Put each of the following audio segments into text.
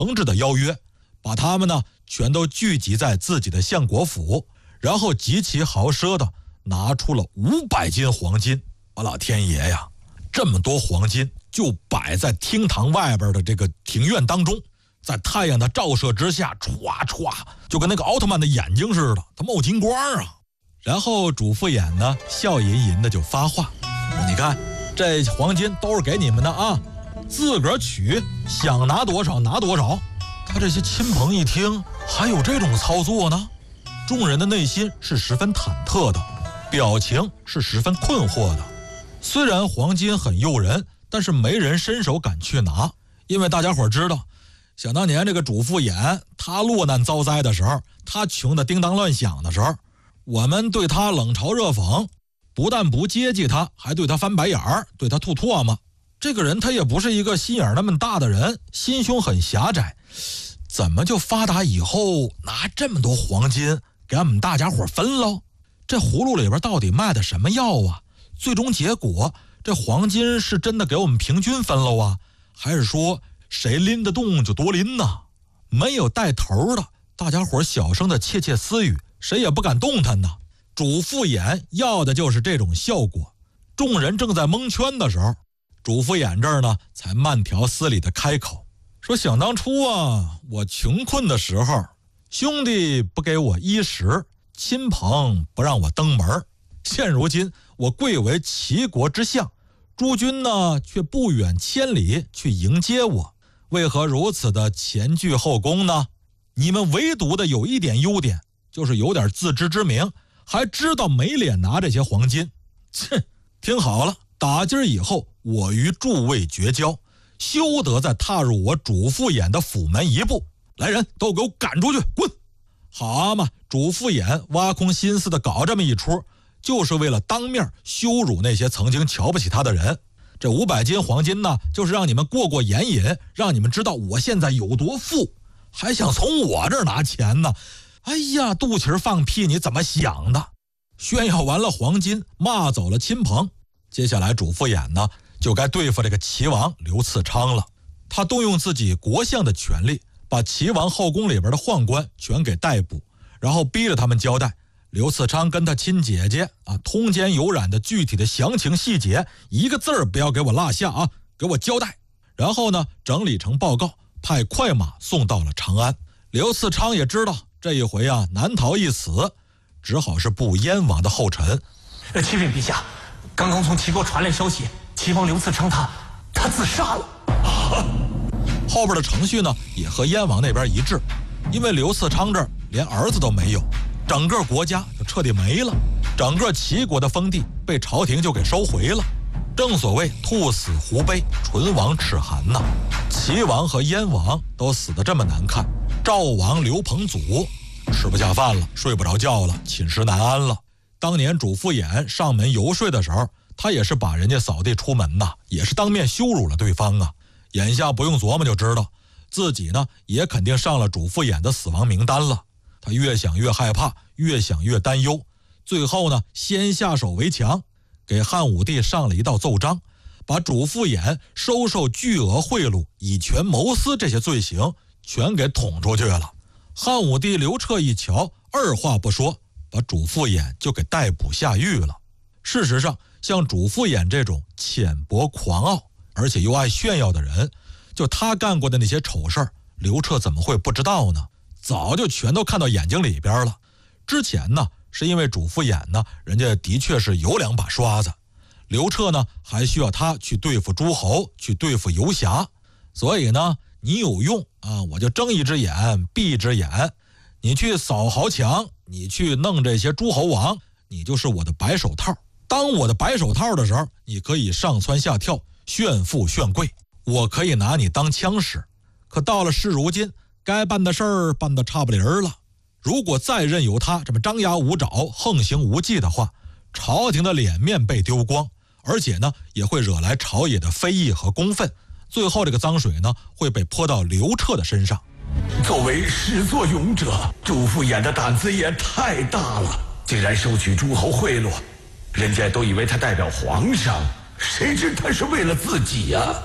诚挚的邀约，把他们呢全都聚集在自己的相国府，然后极其豪奢的拿出了500斤黄金。我老天爷呀，这么多黄金就摆在厅堂外边的这个庭院当中，在太阳的照射之下，歘歘，就跟那个奥特曼的眼睛似的，它冒金光啊。然后主父偃呢笑吟吟的就发话，说你看这黄金都是给你们的啊，自个儿取，想拿多少拿多少。他这些亲朋一听，还有这种操作呢？众人的内心是十分忐忑的，表情是十分困惑的。虽然黄金很诱人，但是没人伸手敢去拿，因为大家伙知道，想当年这个主父偃他落难遭灾的时候，他穷得叮当乱响的时候，我们对他冷嘲热讽，不但不接济他，还对他翻白眼儿，对他吐唾沫。这个人他也不是一个心眼那么大的人，心胸很狭窄，怎么就发达以后拿这么多黄金给俺们大家伙分喽？这葫芦里边到底卖的什么药啊？最终结果这黄金是真的给我们平均分喽啊，还是说谁拎得动就多拎呢？没有带头的，大家伙小声的窃窃私语，谁也不敢动弹呢。主父偃要的就是这种效果。众人正在蒙圈的时候，主父偃这儿呢才慢条斯理的开口说，想当初啊，我穷困的时候，兄弟不给我衣食，亲朋不让我登门，现如今我贵为齐国之相，诸君呢却不远千里去迎接我，为何如此的前倨后恭呢？你们唯独的有一点优点，就是有点自知之明，还知道没脸拿这些黄金。切，听好了，打今儿以后，我与诸位绝交，休得再踏入我主父偃的府门一步。来人，都给我赶出去，滚！好嘛，主父偃挖空心思的搞这么一出，就是为了当面羞辱那些曾经瞧不起他的人。这500斤黄金呢，就是让你们过过眼瘾，让你们知道我现在有多富，还想从我这儿拿钱呢？哎呀，肚脐放屁，你怎么想的？炫耀完了黄金，骂走了亲朋，接下来主父偃呢，就该对付这个齐王刘次昌了。他动用自己国相的权力，把齐王后宫里边的宦官全给逮捕，然后逼着他们交代刘次昌跟他亲姐姐通奸有染的具体的详情细节，一个字儿不要给我落下啊，给我交代。然后呢，整理成报告，派快马送到了长安。刘次昌也知道这一回啊难逃一死，只好是步燕王的后尘。 启禀陛下，刚刚从齐国传来消息，齐王刘次昌他自杀了。 后边的程序呢也和燕王那边一致，因为刘次昌这儿连儿子都没有，整个国家就彻底没了，整个齐国的封地被朝廷就给收回了。正所谓兔死狐悲，唇亡齿寒呐。齐王和燕王都死得这么难看，赵王刘彭祖吃不下饭了，睡不着觉了，寝食难安了。当年主父偃上门游说的时候，他也是把人家扫地出门呐，也是当面羞辱了对方啊。眼下不用琢磨就知道，自己呢也肯定上了主父偃的死亡名单了。他越想越害怕，越想越担忧，最后呢先下手为强，给汉武帝上了一道奏章，把主父偃收受巨额贿赂、以权谋私这些罪行全给捅出去了。汉武帝刘彻一瞧，二话不说，把主父偃就给逮捕下狱了。事实上，像主父偃这种浅薄狂傲而且又爱炫耀的人，就他干过的那些丑事儿，刘彻怎么会不知道呢？早就全都看到眼睛里边了。之前呢，是因为主父偃呢，人家的确是有2把刷子，刘彻呢还需要他去对付诸侯，去对付游侠，所以呢，你有用啊，我就睁一只眼闭一只眼。你去扫豪强，你去弄这些诸侯王，你就是我的白手套。当我的白手套的时候，你可以上蹿下跳，炫富炫贵，我可以拿你当枪使。可到了是如今，该办的事儿办得差不离儿了。如果再任由他这么张牙舞爪、横行无忌的话，朝廷的脸面被丢光，而且呢，也会惹来朝野的非议和公愤。最后这个脏水呢，会被泼到刘彻的身上。 作为始作俑者，主父偃的胆子也太大了，竟然收取诸侯贿赂，人家都以为他代表皇上，谁知他是为了自己呀！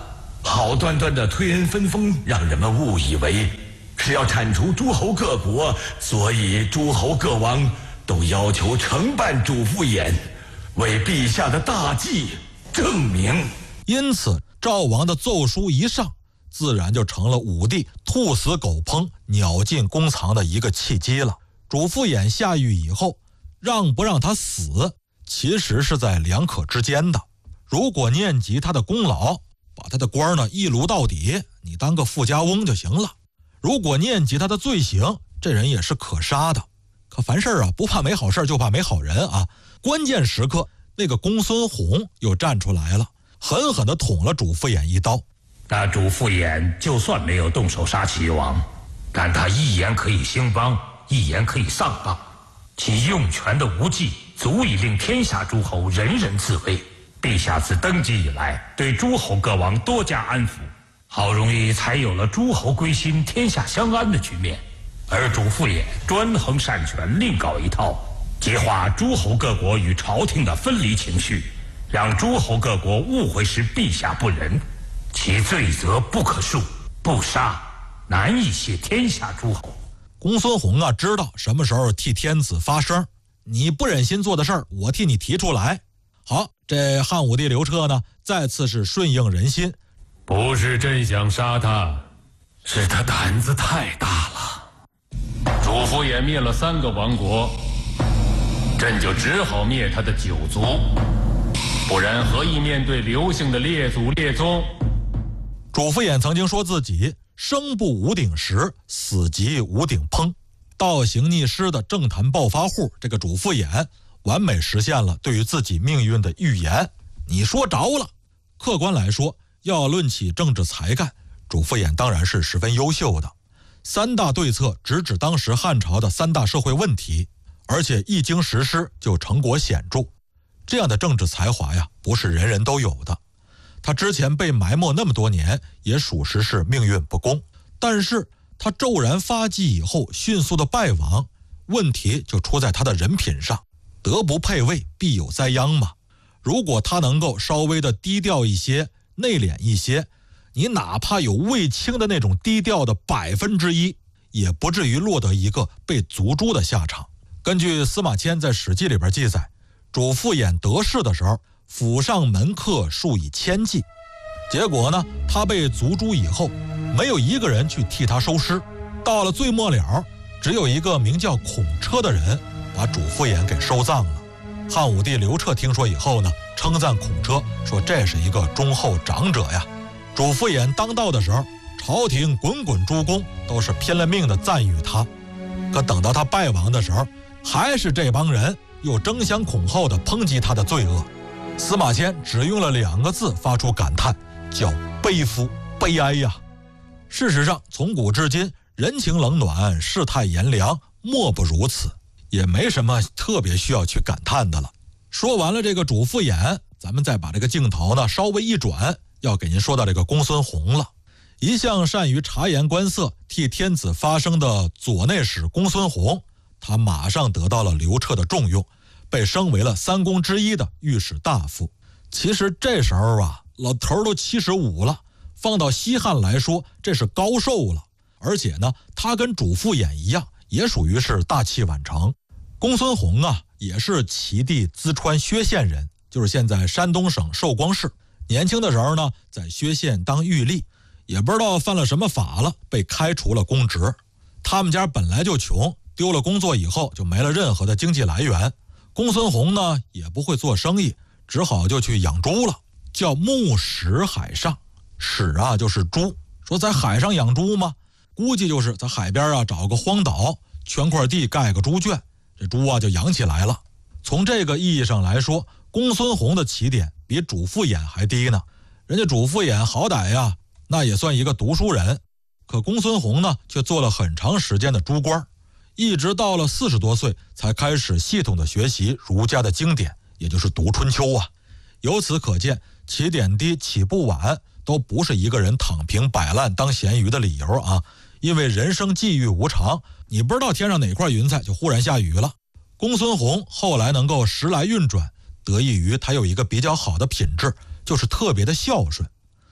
好端端的推恩分封，让人们误以为是要铲除诸侯各国，所以诸侯各王都要求承办主父偃，为陛下的大计证明。 因此赵王的奏书一上，自然就成了武帝兔死狗烹、鸟尽弓藏的一个契机了。主父偃下狱以后，让不让他死，其实是在两可之间的。如果念及他的功劳，把他的官呢一撸到底，你当个富家翁就行了。如果念及他的罪行，这人也是可杀的。可凡事啊，不怕没好事，就怕没好人啊。关键时刻，那个公孙弘又站出来了，狠狠地捅了主父偃一刀。 那主父偃就算没有动手杀齐王，但他一言可以兴邦，一言可以丧邦，其用权的无忌，足以令天下诸侯人人自危。陛下自登基以来，对诸侯各王多加安抚，好容易才有了诸侯归心、天下相安的局面。而主父偃专横擅权，另搞一套，激化诸侯各国与朝廷的分离情绪，让诸侯各国误会是陛下不仁，其罪责不可恕，不杀难以谢天下诸侯。 公孙弘啊，知道什么时候替天子发声，你不忍心做的事儿，我替你提出来。好，这汉武帝刘彻呢，再次是顺应人心。 不是朕想杀他， 是他胆子太大了。 主父偃灭了3个王国，朕就只好灭他的9族，不然何以面对刘姓的列祖列宗？ 主父偃曾经说自己生不无鼎食，死即无鼎烹。倒行逆施的政坛暴发户，这个主父偃完美实现了对于自己命运的预言。你说着了。客观来说，要论起政治才干，主父偃当然是十分优秀的。3大对策直指当时汉朝的3大社会问题，而且一经实施就成果显著。这样的政治才华呀，不是人人都有的。他之前被埋没那么多年，也属实是命运不公。但是他骤然发迹以后，迅速的败亡，问题就出在他的人品上。德不配位，必有灾殃嘛。如果他能够稍微的低调一些，内敛一些，你哪怕有卫青的那种低调的1%，也不至于落得一个被族诛的下场。根据司马迁在《史记》里边记载，主父偃得势的时候，府上门客数以千计。结果呢，他被族诛以后，没有一个人去替他收尸。到了最末了，只有一个名叫孔车的人把主父偃给收葬了。汉武帝刘彻听说以后呢，称赞孔车，说这是一个忠厚长者呀。主父偃当道的时候，朝廷滚滚诸公都是拼了命的赞誉他。可等到他败亡的时候，还是这帮人又争相恐后的抨击他的罪恶。司马迁只用了2个字发出感叹，叫悲夫，悲哀呀。事实上，从古至今，人情冷暖，世态炎凉，莫不如此，也没什么特别需要去感叹的了。说完了这个主父偃，咱们再把这个镜头呢稍微一转，要给您说到这个公孙弘了。一向善于察言观色，替天子发声的左内史公孙弘，他马上得到了刘彻的重用，被升为了3公之一的御史大夫。其实这时候啊，老头都75了，放到西汉来说，这是高寿了。而且呢，他跟主父偃一样，也属于是大器晚成。公孙弘啊，也是齐地淄川薛县人，就是现在山东省寿光市。年轻的时候呢，在薛县当狱吏，也不知道犯了什么法了，被开除了公职。他们家本来就穷，丢了工作以后就没了任何的经济来源。公孙弘呢，也不会做生意，只好就去养猪了，叫牧史海上。史啊就是猪，说在海上养猪吗？估计就是在海边啊找个荒岛，圈块地盖个猪圈，这猪啊就养起来了。从这个意义上来说，公孙弘的起点比主父偃还低呢。人家主父偃好歹呀，那也算一个读书人，可公孙弘呢，却做了很长时间的猪官，一直到了40多岁才开始系统的学习儒家的经典，也就是读春秋啊。由此可见，起点低起步晚都不是一个人躺平摆烂当咸鱼的理由啊。因为人生际遇无常，你不知道天上哪块云彩就忽然下雨了。公孙弘后来能够时来运转，得益于他有一个比较好的品质，就是特别的孝顺。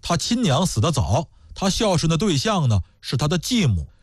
他亲娘死得早，他孝顺的对象呢是他的继母，